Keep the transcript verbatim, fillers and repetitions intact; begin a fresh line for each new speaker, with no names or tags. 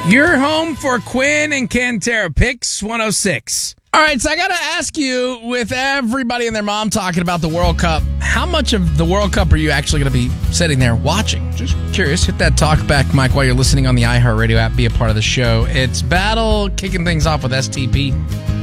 You're home for Quinn and Cantera Picks one oh six. All right, so I got to ask you, with everybody and their mom talking about the World Cup, how much of the World Cup are you actually going to be sitting there watching? Just curious. Hit that talk back, Mike, while you're listening on the iHeartRadio app. Be a part of the show. It's Battle kicking things off with S T P.